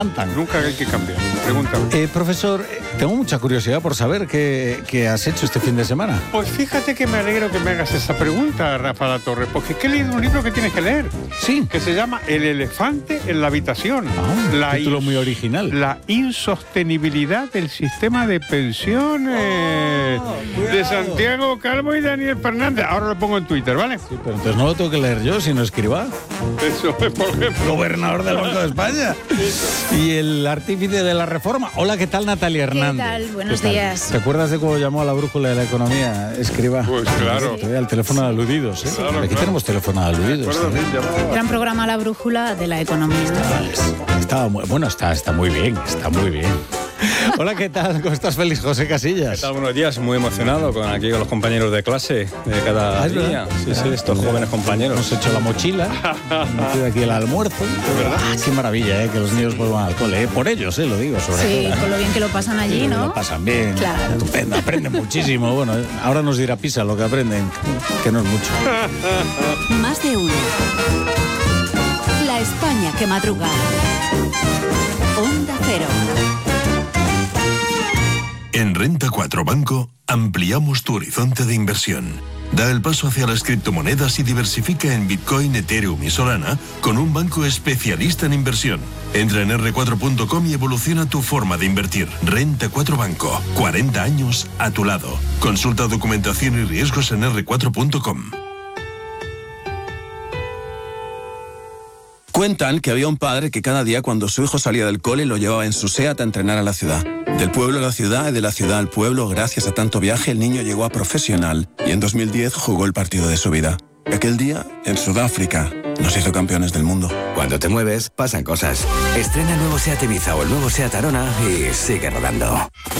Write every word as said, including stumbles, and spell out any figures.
Nunca hay que cambiar. Pregúntame. Eh, profesor, tengo mucha curiosidad por saber qué, qué has hecho este fin de semana. Pues fíjate que me alegro que me hagas esa pregunta, Rafa La Torre, porque es que he leído un libro que tienes que leer. Sí. Que se llama El elefante en la habitación. Ah, la título ins- muy original. La insostenibilidad del sistema de pensiones. Oh, de Santiago Calvo y Daniel Fernández. Ahora lo pongo en Twitter, ¿vale? Sí, pero entonces no lo tengo que leer yo, sino Escrivá, Eso es, por ejemplo. gobernador del Banco de España. Y el artífice de la reforma. Hola, ¿qué tal, Natalia Hernández? ¿Qué tal? Buenos ¿Qué tal? días. ¿Te acuerdas de cómo llamó a la brújula de la economía Escrivá? Pues claro. Todavía el teléfono de aludidos, ¿eh? Claro, Aquí claro. tenemos teléfono de aludidos. Recuerdo ¿eh? bien, llamaba. Gran programa La Brújula de la Economía. Estaba muy, bueno, está, está muy bien, está muy bien. Hola, ¿qué tal? ¿Cómo estás, Félix José Casillas? ¿Qué tal? Buenos días, muy emocionado con aquí con los compañeros de clase de cada Ah, ¿es día. verdad? Sí, sí, estos Pues, jóvenes compañeros. Hemos hecho la mochila, hemos metido aquí el almuerzo. verdad? Ah, qué maravilla, ¿eh? Que los niños vuelvan al cole, ¿eh? Por ellos, ¿eh? Lo digo, sobre Sí, todo. con lo bien que lo pasan allí, Lo ¿no? pasan bien, Claro. estupendo, aprenden muchísimo. Bueno, eh, ahora nos dirá Pisa lo que aprenden, que no es mucho. Más de uno. La España que madruga. Onda Cero. En Renta cuatro Banco ampliamos tu horizonte de inversión. Da el paso hacia las criptomonedas y diversifica en Bitcoin, Ethereum y Solana con un banco especialista en inversión. Entra en erre cuatro punto com y evoluciona tu forma de invertir. Renta cuatro Banco, cuarenta años a tu lado. Consulta documentación y riesgos en erre cuatro punto com. Cuentan que había un padre que cada día cuando su hijo salía del cole lo llevaba en su SEAT a entrenar a la ciudad. Del pueblo a la ciudad y de la ciudad al pueblo, gracias a tanto viaje, el niño llegó a profesional y en dos mil diez jugó el partido de su vida. Aquel día, en Sudáfrica, nos hizo campeones del mundo. Cuando te mueves, pasan cosas. Estrena el nuevo SEAT Ibiza o el nuevo SEAT Arona y sigue rodando.